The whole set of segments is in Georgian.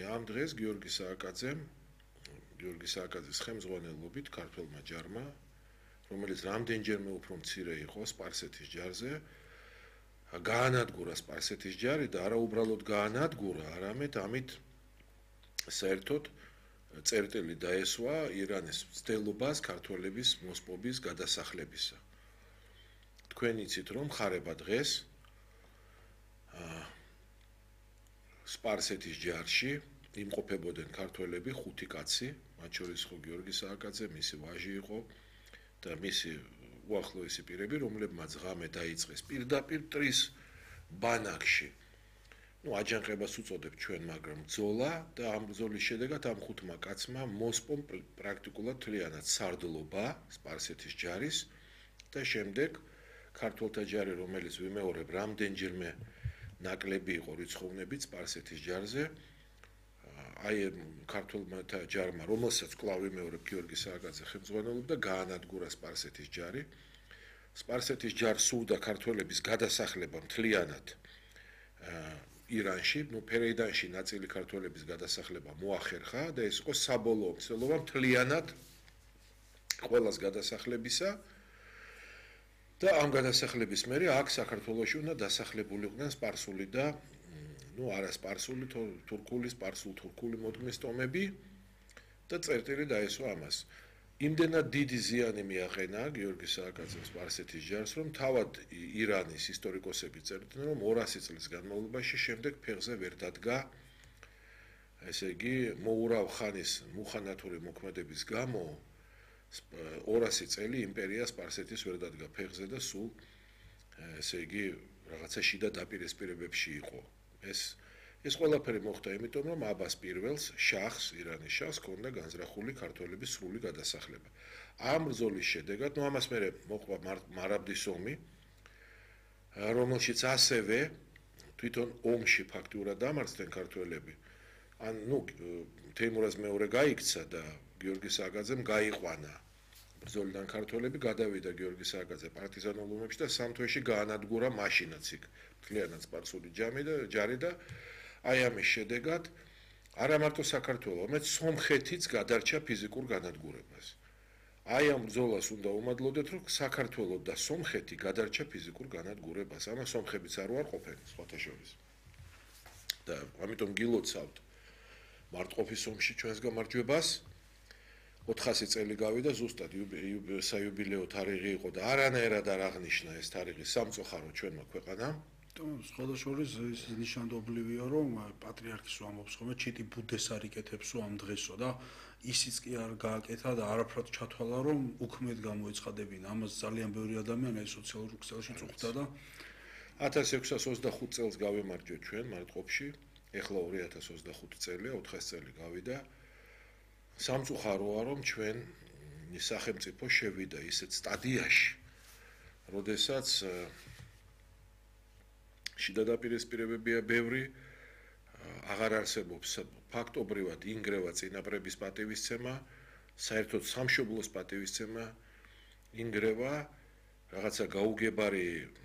ამ დღეს გიორგი სააკაძის ხელმძღვანელობით ქართველმა ჯარმა, რომელიც რამდენჯერმე უფრო მცირე იყო სპარსეთის ჯარზე, გაანადგურა სპარსეთის ჯარი და არა უბრალოდ გაანადგურა, არამედ ამით საერთოდ წერტილი დაესვა ირანის მცდელობას ქართველების მოსპობის გადასახლებისა. თქვენ იცით, რომ ხარება დღეს სპარსეთის ჯარში იმყოფებოდნენ ქართველები 5 კაცი, მათ შორის ხო გიორგი სააკაძე, მისი ვაჟი იყო და მისი უახლოესი პირები, რომლებმაც ღამე დაიწყეს პირდაპირ ტრის ბანაკში. აჯანყებას უწოდებთ ჩვენ, მაგრამ ბრძოლა და ამ ბრძოლის შედეგად ამ 5 კაცმა მოსპომ პრაქტიკულად მთლიანად სარდლობა სპარსეთის ჯარის და შემდეგ ქართველთა ჯარი, რომელიც ვიმეორებ, რამდენჯერმე ნაკლები იყო რიცხოვნებით სპარსეთის ჯარზე, აი ქართველმა ჯარმა, რომელსაც კვლავ ვიმეორებ გიორგი სააკაძე ხელმძღვანელობდა, გაანადგურა სპარსეთის ჯარი. სპარსეთის ჯარს სურდა ქართველების გადასახლება მთლიანად ირანში, ფერეიდანში ნაწილი ქართველების გადასახლება მოახერხა და ეს იყო საბოლოო მცდელობა მთლიანად ყველას გადასახლებისა. და ამ გადასახლების მერე აქ საქართველოში უნდა დასახლებულიყვნენ სპარსული და არა სპარსული, სპარსულ-თურქული მოდგმის ტომები და წერტილი დაესვა ამას. იმდენად დიდი ზიანი მიაყენა გიორგი სააკაძემ სპარსეთის ჯარს, რომ თავად ირანის ისტორიკოსები წერდნენ, რომ 200 წლის განმავლობაში შემდეგ ფეხზე ვერ დადგა, ესე იგი, მოურავ ხანის მუხანათური მოქმედების გამო 200 წელი იმპერია სპარსეთის ვერ დადგა ფეხზე და სულ ესე იგი რაღაცა შიდა დაპირისპირებებში იყო. ეს ყველაფერი მოხდა იმიტომ, რომ აბას პირველს შახს, ირანის შახს ჰქონდა განზრახული ქართველების სრული გადასახლება. ამ ბრძოლის შედეგად, ამას მერე მოყვა მარაბდის ომი, რომელშიც ასევე თვითონ ომში ფაქტურად დამარცხდნენ ქართველები. თეიმურაზ მეორე გაიქცა და გიორგი სააკაძემ გაიყვანა ბრძოლიდან ქართველები, გადავიდა გიორგი სააკაძე პარტიზანულ ომებში და სამ თვეში გაანადგურა მაშინაც იქ მთლიანად სპარსული ჯარი და აი ამის შედეგად არა მარტო საქართველო, არამედ სომხეთიც გადარჩა ფიზიკურ განადგურებას. აი ამ ბრძოლას უნდა უმადლოდეთ, რომ საქართველო და სომხეთი გადარჩა ფიზიკურ განადგურებას. ამას სომხებიც არ უარყოფენ სხვათა შორის. და ამიტომ გილოცავთ მარტყოფის ომში ჩვენს გამარჯვებას. 400 წელი გავიდა ზუსტად საიუბილეო თარიღი იყო და არანაირად არ აღნიშნა ეს თარიღი სამწუხაროდ ჩვენმა ქვეყანამ. სხვადასხვის ის ნიშანდობლივია, რომ პატრიარქის ამბობს ხოლმე ჩიტი ბუდეს არ იკეთებსო ამ დღესო და ისიც კი არ გააკეთა და არაფრად ჩათვალა, რომ უქმედ გამოეცხადებინა. ამას ძალიან ბევრი ადამიანი სოციალურ ქსელში წუხდა და 1625 წელს გავიმარჯვეთ ჩვენ მარტყოფში, ეხლა 2025 წელია, 400 წელი გავიდა. სამწუხაროა, რომ ჩვენ სახელმწიფო შევიდა ისეთ სტადიაში, როდესაც შიდა დაპირისპირებებია ბევრი, აღარ არსებობს ფაქტობრივად ინგრევა წინაპრების პატივისცემა, საერთოდ სამშობლოს პატივისცემა ინგრევა, რაღაცა გაუგებარი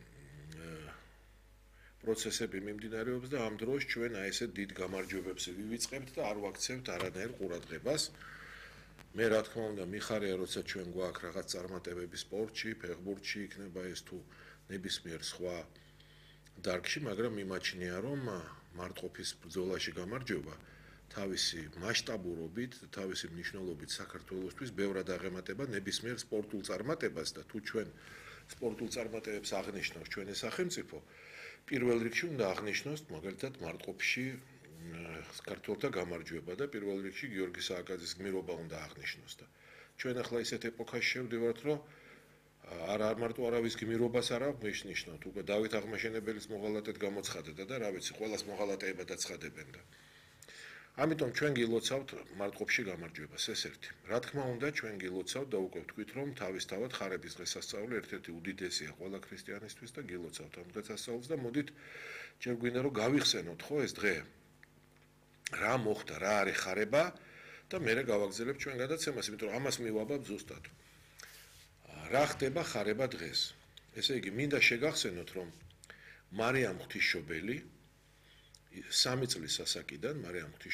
პროცესები მიმდინარეობს და ამ დროს ჩვენ აი ესეთ დიდ გამარჯვებებს ვივიწყებთ და არ ვაქცევთ არანაირ ყურადღებას. მე რა თქმა უნდა მიხარია, როცა ჩვენ გვაქვს რაღაც წარმატებები სპორტში, ფეხბურთში, იქნება ეს თუ ნებისმიერ სხვა დარგში, მაგრამ მიმაჩნია, რომ მარტყოფის ბრძოლაში გამარჯვება თავისი მასშტაბურობით, თავისი მნიშვნელობით საქართველოსთვის ბევრად აღემატება ნებისმიერ სპორტულ წარმატებას და თუ ჩვენ სპორტულ წარმატებებს აღნიშნავს ჩვენი სახელმწიფო, პირველ რიგში უნდა აღნიშნოს მაგალითად მარტყოფში ქართველთა გამარჯვება და პირველ რიგში გიორგი სააკაძის გმირობა უნდა აღნიშნოს და ჩვენ ახლა ისეთ ეპოქაში შევდივართ, რომ არ მარტო არავის გმირობას არ აქვს ნიშნავთ, უკვე დავით აღმაშენებელის მოღალატედ გამოცხადა და რა ვიცი, ყველას მოღალატეებად აცხადებენ და ამიტომ ჩვენ გილოცავთ მარტყოფში გამარჯვებას, ეს ერთი. რა თქმა უნდა, ჩვენ გილოცავთ და უკვე ვთქვით, რომ თავისთავად ხარების დღესასწაული ერთ-ერთი უდიდესია ყველა ქრისტიანისთვის და გილოცავთ ამ დღესასწაულს და მოდით ჯერ გვინდა რომ გავიხსენოთ ხო ეს დღე. რა მოხდა, რა არის ხარება და მერე გავაგზავნებთ ჩვენ გადაცემას, იმიტომ რომ ამას მივაბავ ზუსტად. რა ხდება ხარება დღეს? ესე იგი, მინდა შეგახსენოთ, რომ მარიამ ღვთისმშობელი 3 წლის ასაკიდან მარიამ